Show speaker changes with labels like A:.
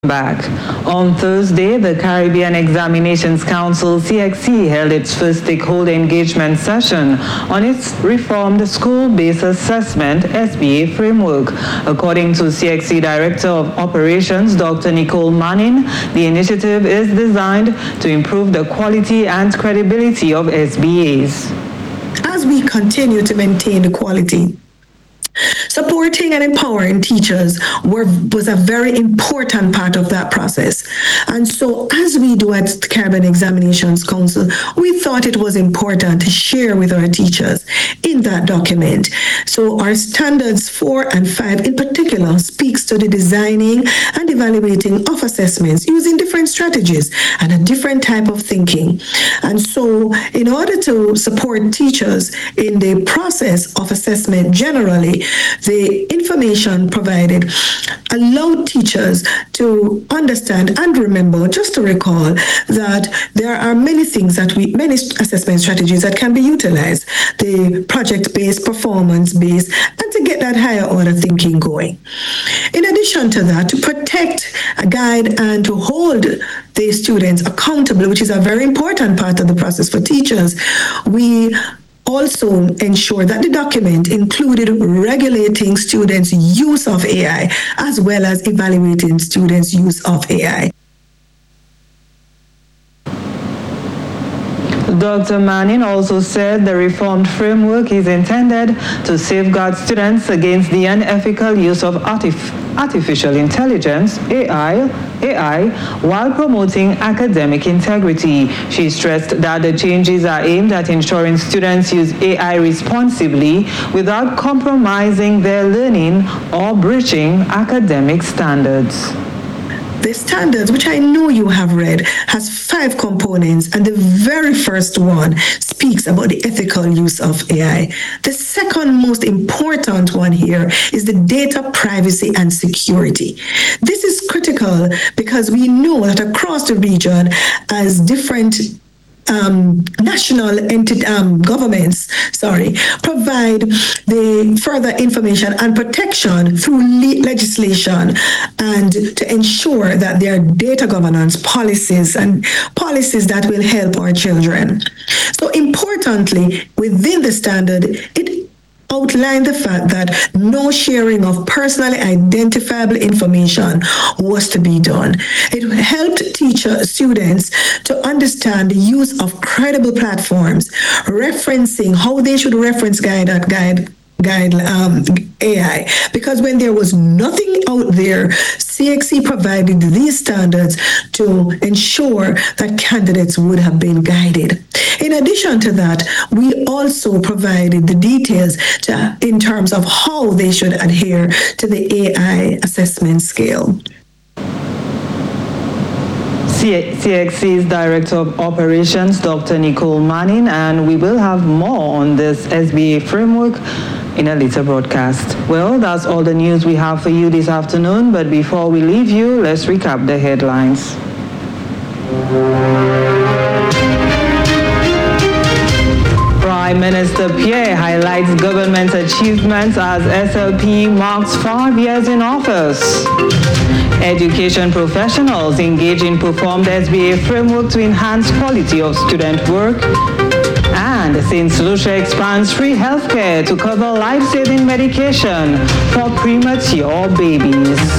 A: Back. On Thursday, the Caribbean Examinations Council (CXC) held its first stakeholder engagement session on its reformed school-based assessment (SBA) framework. According to CXC Director of Operations, Dr. Nicole Manning, the initiative is designed to improve the quality and credibility of SBAs.
B: As we continue to maintain the quality, supporting and empowering teachers was a very important part of that process. And so as we do at the Caribbean Examinations Council, we thought it was important to share with our teachers in that document. So our standards 4 and 5 in particular speaks to the designing and evaluating of assessments using different strategies and a different type of thinking. And so in order to support teachers in the process of assessment generally, the information provided allowed teachers to understand and remember, just to recall, that there are many things many assessment strategies that can be utilized, the project-based, performance-based, and to get that higher order thinking going. In addition to that, to protect, guide, and to hold the students accountable, which is a very important part of the process for teachers, we also ensure that the document included regulating students' use of AI as well as evaluating students' use of AI.
A: Dr. Manning also said the reformed framework is intended to safeguard students against the unethical use of artificial intelligence, AI, while promoting academic integrity. She stressed that the changes are aimed at ensuring students use AI responsibly without compromising their learning or breaching academic standards.
B: The standards, which I know you have read, has 5 components, and the very first one speaks about the ethical use of AI. The second most important one here is the data privacy and security. This is critical because we know that across the region, as different national governments provide the further information and protection through legislation and to ensure that there are data governance policies and policies that will help our children. So importantly, within the standard, it outlined the fact that no sharing of personally identifiable information was to be done. It helped students to understand the use of credible platforms, referencing how they should reference guide AI, because when there was nothing out there, CXC provided these standards to ensure that candidates would have been guided. In addition to that, we also provided the details in terms of how they should adhere to the AI assessment scale.
A: CXC's Director of Operations, Dr. Nicole Manning, and we will have more on this SBA framework in a later broadcast. Well, that's all the news we have for you this afternoon, but before we leave you, let's recap the headlines. Prime Minister Pierre highlights government achievements as SLP marks 5 years in office. Education professionals engage in performed SBA framework to enhance quality of student work. And St. Lucia expands free healthcare to cover life-saving medication for premature babies.